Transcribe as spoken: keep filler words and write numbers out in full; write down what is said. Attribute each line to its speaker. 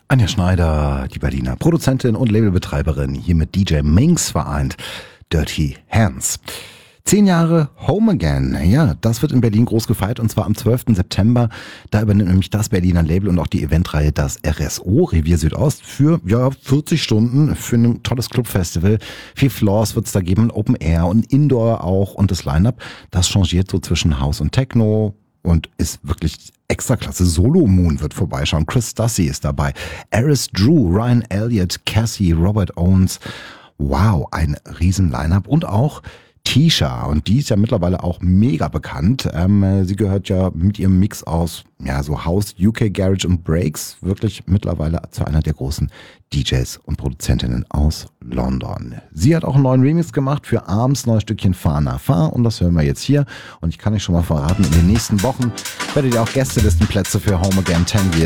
Speaker 1: Anja Schneider, die Berliner Produzentin und Labelbetreiberin, hier mit D J Minx vereint. Dirty Hands. Zehn Jahre Home Again. Ja, das wird in Berlin groß gefeiert und zwar am zwölften September. Da übernimmt nämlich das Berliner Label und auch die Eventreihe das R S O, Revier Südost, für ja vierzig Stunden für ein tolles Clubfestival. Vier Floors wird es da geben, Open Air und Indoor auch. Und das Line-Up, das changiert so zwischen House und Techno und ist wirklich extra klasse. Solo Moon wird vorbeischauen. Chris Stassi ist dabei. Aris Drew, Ryan Elliott, Cassie, Robert Owens. Wow, ein riesen Line-Up und auch Tisha, und die ist ja mittlerweile auch mega bekannt. Ähm, sie gehört ja mit ihrem Mix aus ja so House, U K Garage und Breaks wirklich mittlerweile zu einer der großen D Js und Produzentinnen aus London. Sie hat auch einen neuen Remix gemacht für Arms neues Stückchen Fana Fa und das hören wir jetzt hier. Und ich kann euch schon mal verraten, in den nächsten Wochen werdet ihr auch Gästelistenplätze für Home Again zehn Years